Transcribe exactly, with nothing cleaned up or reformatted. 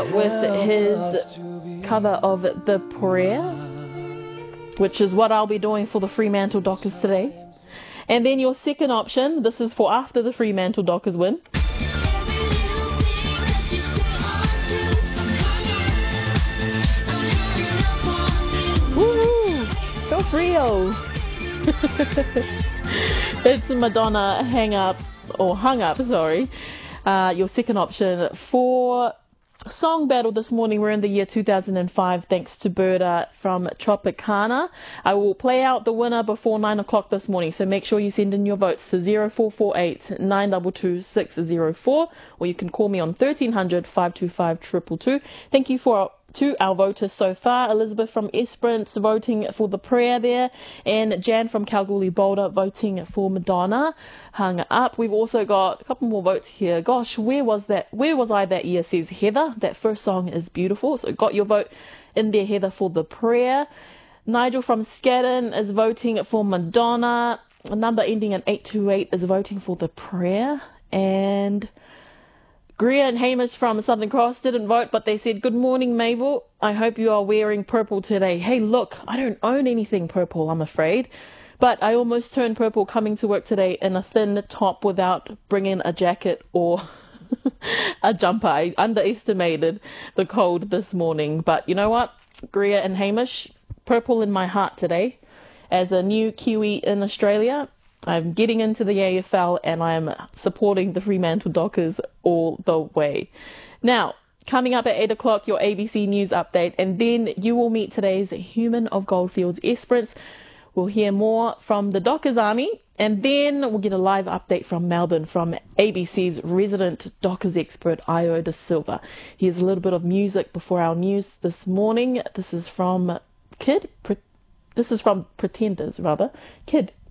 Burda with his cover of The Prayer, which is what I'll be doing for the Fremantle Dockers today. And then your second option, this is for after the Fremantle Dockers win. Woo! Go Frio! It's Madonna Hang Up, or Hung Up, sorry. Uh, your second option for song battle this morning. We're in the year two thousand five, thanks to Burda from Tropicana. I will play out the winner before nine o'clock this morning, so make sure you send in your votes to zero four four eight nine two two six zero four, or you can call me on thirteen hundred five two five two two two. Thank you for to our voters so far. Elizabeth from Esperance voting for The Prayer there, and Jan from Kalgoorlie Boulder voting for Madonna Hung Up. We've also got a couple more votes here. Gosh, where was that? Where was I that year, says Heather. That first song is beautiful. So got your vote in there, Heather, for The Prayer. Nigel from Scadden is voting for Madonna. A number ending in eight two eight is voting for The Prayer. And Greer and Hamish from Southern Cross didn't vote, but they said, good morning, Mabel. I hope you are wearing purple today. Hey, look, I don't own anything purple, I'm afraid. But I almost turned purple coming to work today in a thin top without bringing a jacket or a jumper. I underestimated the cold this morning. But you know what? Greer and Hamish, purple in my heart today. As a new Kiwi in Australia, I'm getting into the A F L and I'm supporting the Fremantle Dockers all the way. Now, coming up at eight o'clock, your A B C News update, and then you will meet today's Human of Goldfields Esperance. We'll hear more from the Dockers Army, and then we'll get a live update from Melbourne from A B C's resident Dockers expert, Io Da Silva. Here's a little bit of music before our news this morning. This is from Kid. This is from Pretenders, rather. Kid.